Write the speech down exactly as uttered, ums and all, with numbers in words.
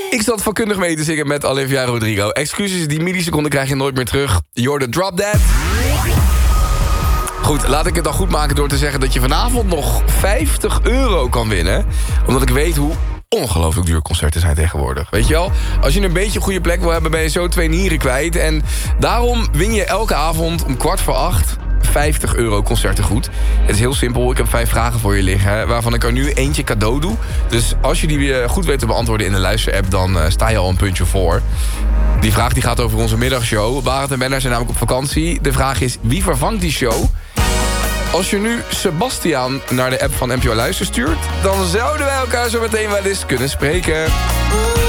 Ik zat vakkundig mee te zingen met Olivia Rodrigo. Excuses, die milliseconden krijg je nooit meer terug. You're the drop dead. Goed, laat ik het dan goed maken door te zeggen dat je vanavond nog vijftig euro kan winnen. Omdat ik weet hoe ongelooflijk duur concerten zijn tegenwoordig. Weet je wel, als je een beetje een goede plek wil hebben, ben je zo twee nieren kwijt. En daarom win je elke avond om kwart voor acht vijftig euro concertengoed. Het is heel simpel, ik heb vijf vragen voor je liggen, waarvan ik er nu eentje cadeau doe. Dus als je die goed weet te beantwoorden in de luisterapp, dan uh, sta je al een puntje voor. Die vraag die gaat over onze middagshow. Barend en Benner zijn namelijk op vakantie. De vraag is, wie vervangt die show? Als je nu Sebastiaan naar de app van N P O Luister stuurt, dan zouden wij elkaar zo meteen wel eens kunnen spreken.